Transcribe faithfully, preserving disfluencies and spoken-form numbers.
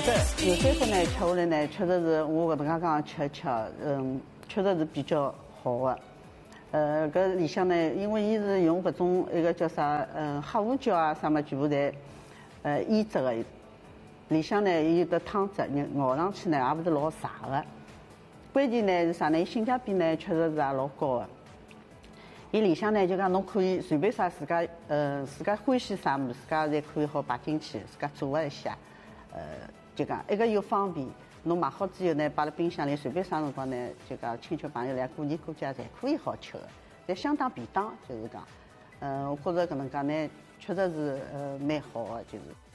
有水果呢，吃下来呢，确实是我搿能介讲吃吃，嗯，确实是比较好的。呃，搿里向呢，因为伊是用搿种一个叫啥，嗯，黑胡椒啊，啥么全部侪呃腌制的。里向呢，伊有的汤汁，咬上去呢，也勿是老柴的。关键呢是啥呢？伊性价比呢，确实是也老高的。伊里向呢，就讲侬可以随便啥自家，呃，自家欢喜啥物事，自家侪可以好摆进去，自家做一下，呃，就讲一个又方便。侬买好之后呢，摆辣冰箱里，随便啥辰光呢，就讲亲戚朋友来过年过节侪可以好吃的，侪相当便当，就是讲，嗯、呃，我觉着搿能介呢，确实是呃蛮好的，就是。